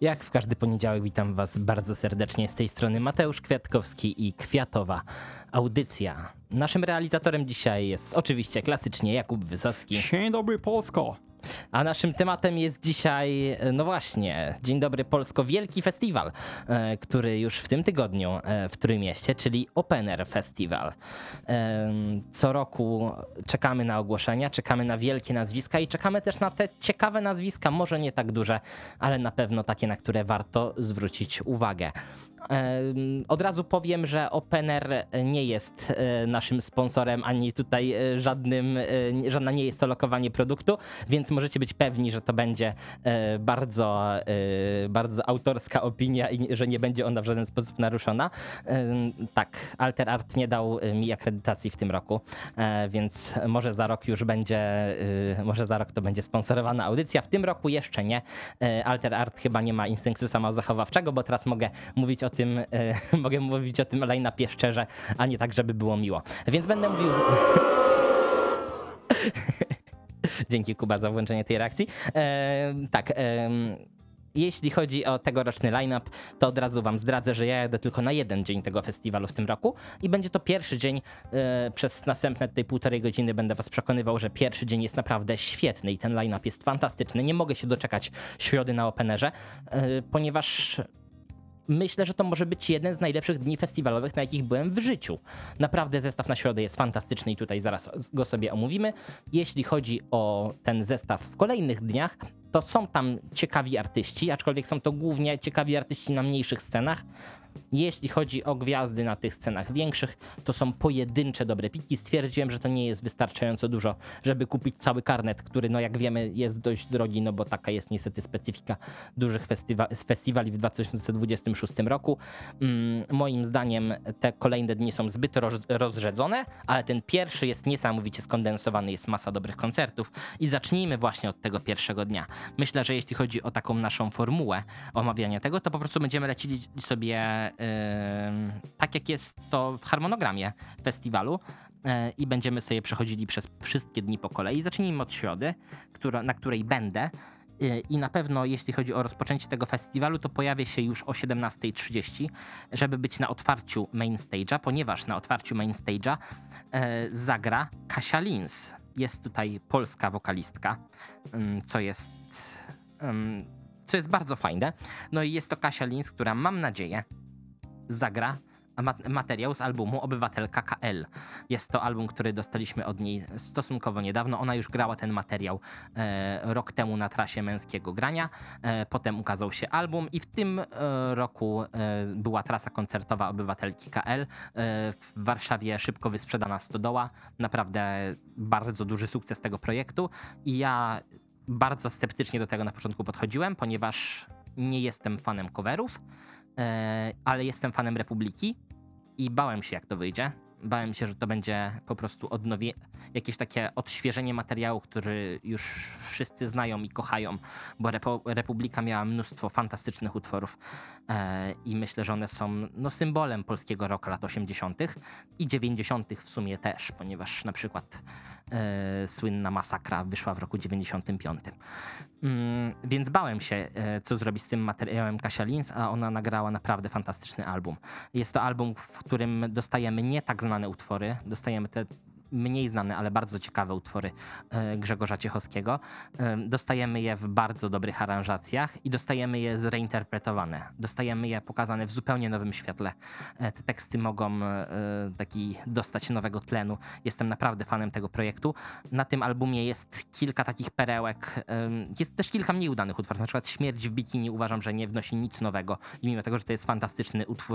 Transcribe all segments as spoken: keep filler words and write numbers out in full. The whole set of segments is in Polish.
Jak w każdy poniedziałek witam was bardzo serdecznie. Z tej strony Mateusz Kwiatkowski i Kwiatowa Audycja. Naszym realizatorem dzisiaj jest oczywiście klasycznie Jakub Wysocki. Dzień dobry Polsko. A naszym tematem jest dzisiaj, no właśnie, Dzień dobry Polsko, wielki festiwal, który już w tym tygodniu w Trójmieście, czyli Open Air Festival. Co roku czekamy na ogłoszenia, czekamy na wielkie nazwiska i czekamy też na te ciekawe nazwiska, może nie tak duże, ale na pewno takie, na które warto zwrócić uwagę. Od razu powiem, że Open Air nie jest naszym sponsorem, ani tutaj żadnym, żadna nie jest to lokowanie produktu, więc możecie być pewni, że to będzie bardzo, bardzo autorska opinia i że nie będzie ona w żaden sposób naruszona. Tak, Alter Art nie dał mi akredytacji w tym roku, więc może za rok już będzie, może za rok to będzie sponsorowana audycja. W tym roku jeszcze nie. Alter Art chyba nie ma instynktu samozachowawczego, bo teraz mogę mówić o tym, mogę mówić o tym line-upie szczerze, a nie tak, żeby było miło. Więc będę mówił... Dzięki Kuba za włączenie tej reakcji. E, tak, e, jeśli chodzi o tegoroczny line-up, to od razu wam zdradzę, że ja jadę tylko na jeden dzień tego festiwalu w tym roku i będzie to pierwszy dzień. E, przez następne tutaj półtorej godziny będę was przekonywał, że pierwszy dzień jest naprawdę świetny i ten line-up jest fantastyczny. Nie mogę się doczekać środy na Openerze, e, ponieważ... Myślę, że to może być jeden z najlepszych dni festiwalowych, na jakich byłem w życiu. Naprawdę zestaw na środę jest fantastyczny i tutaj zaraz go sobie omówimy. Jeśli chodzi o ten zestaw w kolejnych dniach, to są tam ciekawi artyści, aczkolwiek są to głównie ciekawi artyści na mniejszych scenach. Jeśli chodzi o gwiazdy na tych scenach większych, to są pojedyncze dobre piki. Stwierdziłem, że to nie jest wystarczająco dużo, żeby kupić cały karnet, który, no jak wiemy, jest dość drogi, no bo taka jest niestety specyfika dużych festiwa- festiwali w dwa tysiące dwudziestym szóstym roku. Mm, moim zdaniem te kolejne dni są zbyt roz- rozrzedzone, ale ten pierwszy jest niesamowicie skondensowany, jest masa dobrych koncertów i zacznijmy właśnie od tego pierwszego dnia. Myślę, że jeśli chodzi o taką naszą formułę omawiania tego, to po prostu będziemy lecili sobie tak jak jest to w harmonogramie festiwalu i będziemy sobie przechodzili przez wszystkie dni po kolei. Zacznijmy od środy, która, na której będę i na pewno jeśli chodzi o rozpoczęcie tego festiwalu, to pojawię się już o siedemnasta trzydzieści, żeby być na otwarciu main stage'a, ponieważ na otwarciu main stage'a zagra Kasia Lins. Jest tutaj polska wokalistka, co jest... co jest bardzo fajne. No i jest to Kasia Lins, która mam nadzieję zagra materiał z albumu Obywatelka K L. Jest to album, który dostaliśmy od niej stosunkowo niedawno. Ona już grała ten materiał e, rok temu na trasie męskiego grania. E, potem ukazał się album i w tym e, roku e, była trasa koncertowa Obywatelki K L. E, w Warszawie szybko wysprzedana stodoła. Naprawdę bardzo duży sukces tego projektu i ja bardzo sceptycznie do tego na początku podchodziłem, ponieważ nie jestem fanem coverów, ale jestem fanem Republiki i bałem się, jak to wyjdzie. Bałem się, że to będzie po prostu odnowie... jakieś takie odświeżenie materiału, który już wszyscy znają i kochają, bo Repo... Republika miała mnóstwo fantastycznych utworów e... i myślę, że one są no, symbolem polskiego rocka lat osiemdziesiątych i dziewięćdziesiątych w sumie też, ponieważ na przykład e... słynna Masakra wyszła w roku dziewięćdziesiątym piątym. Mm, więc bałem się, e... co zrobić z tym materiałem Kasia Lins, a ona nagrała naprawdę fantastyczny album. Jest to album, w którym dostajemy nie tak znane utwory, dostajemy te mniej znane, ale bardzo ciekawe utwory Grzegorza Ciechowskiego. Dostajemy je w bardzo dobrych aranżacjach i dostajemy je zreinterpretowane. Dostajemy je pokazane w zupełnie nowym świetle. Te teksty mogą taki dostać nowego tlenu. Jestem naprawdę fanem tego projektu. Na tym albumie jest kilka takich perełek. Jest też kilka mniej udanych utworów. Na przykład Śmierć w bikini uważam, że nie wnosi nic nowego. I mimo tego, że to jest fantastyczny utwór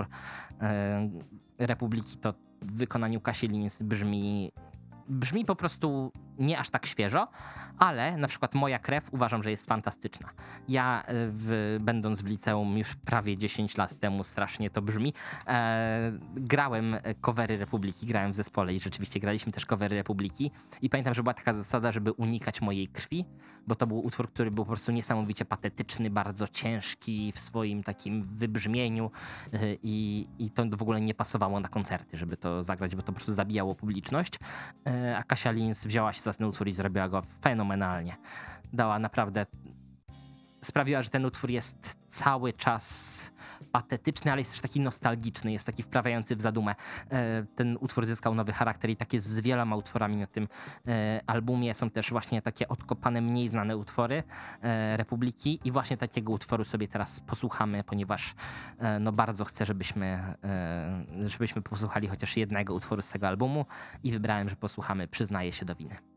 Republiki, to w wykonaniu Kasi Lins brzmi, brzmi po prostu nie aż tak świeżo, ale na przykład Moja krew uważam, że jest fantastyczna. Ja w, będąc w liceum już prawie dziesięć lat temu, strasznie to brzmi, e, grałem covery Republiki, grałem w zespole i rzeczywiście graliśmy też covery Republiki i pamiętam, że była taka zasada, żeby unikać Mojej krwi, bo to był utwór, który był po prostu niesamowicie patetyczny, bardzo ciężki w swoim takim wybrzmieniu i, i to w ogóle nie pasowało na koncerty, żeby to zagrać, bo to po prostu zabijało publiczność, a Kasia Lins wzięła się za ten utwór i zrobiła go fenomenalnie. Dała naprawdę sprawiła, że ten utwór jest cały czas patetyczny, ale jest też taki nostalgiczny, jest taki wprawiający w zadumę. Ten utwór zyskał nowy charakter i tak jest z wieloma utworami na tym albumie. Są też właśnie takie odkopane, mniej znane utwory Republiki i właśnie takiego utworu sobie teraz posłuchamy, ponieważ no bardzo chcę, żebyśmy, żebyśmy posłuchali chociaż jednego utworu z tego albumu i wybrałem, że posłuchamy Przyznaję się do winy.